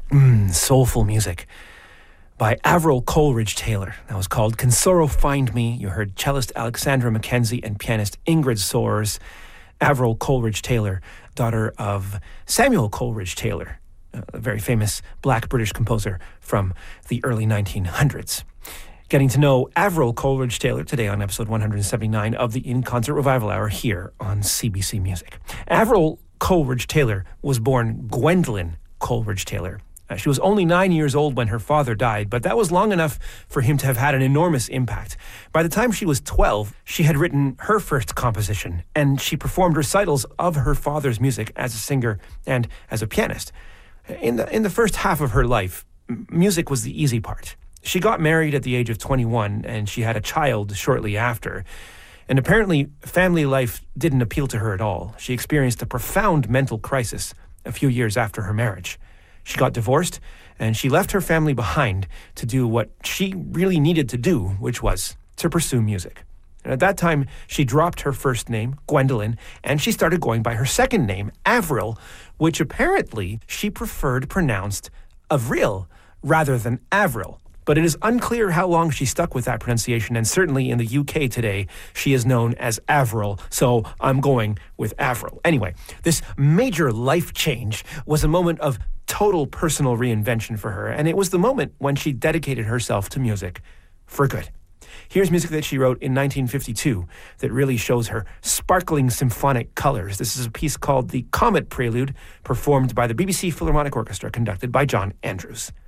Soulful music by Avril Coleridge Taylor. That was called Can Sorrow Find Me? You heard cellist Alexandra Mackenzie and pianist Ingrid Soares. Avril Coleridge Taylor, daughter of Samuel Coleridge Taylor, a very famous black British composer from the early 1900s. Getting to know Avril Coleridge Taylor today on episode 179 of the In Concert Revival Hour here on CBC Music. Avril Coleridge Taylor was born Gwendolyn Coleridge Taylor. She was only 9 years old when her father died, but that was long enough for him to have had an enormous impact. By the time she was 12, she had written her first composition, and she performed recitals of her father's music as a singer and as a pianist. In the first half of her life, music was the easy part. She got married at the age of 21, and she had a child shortly after. And apparently, family life didn't appeal to her at all. She experienced a profound mental crisis a few years after her marriage. She got divorced, and she left her family behind to do what she really needed to do, which was to pursue music. And at that time, she dropped her first name, Gwendolyn, and she started going by her second name, Avril, which apparently she preferred pronounced Avril rather than Avril. But it is unclear how long she stuck with that pronunciation, and certainly in the UK today, she is known as Avril, so I'm going with Avril. Anyway, this major life change was a moment of total personal reinvention for her, and it was the moment when she dedicated herself to music for good. Here's music that she wrote in 1952 that really shows her sparkling symphonic colors. This is a piece called The Comet Prelude, performed by the BBC Philharmonic Orchestra, conducted by John Andrews.